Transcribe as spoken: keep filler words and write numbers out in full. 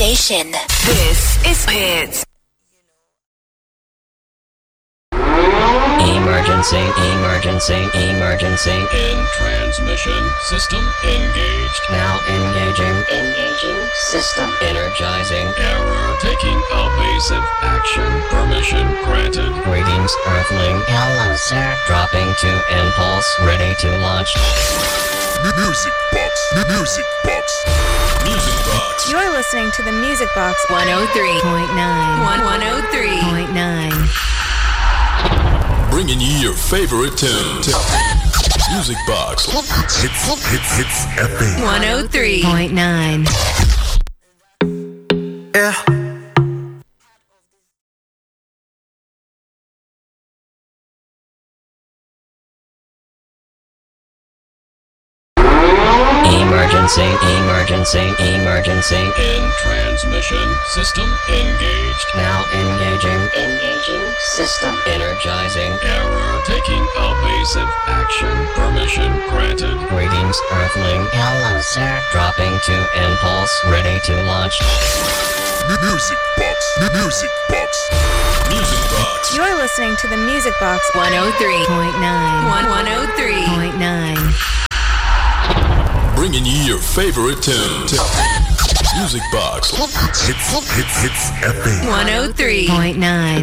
station. This is Hits. Emergency, emergency, emergency. In transmission, system engaged. Now engaging, Engaging system. energizing. Error taking evasive action. Permission granted. Greetings, Earthling. Hello, sir. Dropping to impulse, ready to launch. Music Box. Music Box. Music Box. You're listening to the Music Box one oh three point nine. one oh three point nine. Bringing you your favorite tunes. Music Box. Hits, hits, hits, F M. one oh three point nine. Yeah. Emergency, emergency, emergency. In transmission, system engaged. Now engaging, Engaging system. energizing. Error taking evasive action. Permission granted. Greetings, Earthling. Hello, sir. Dropping to impulse, ready to launch. Music Box. Music Box. Music Box. You're listening to the Music Box one oh three point nine. one oh three point nine. Bringing you your favorite tunes. Music Box. Hits, hits, hits, F M. one oh three point nine.